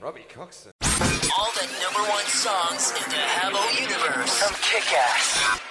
Robbie Coxon. All the number one songs in the Habbo universe from Kick-Ass.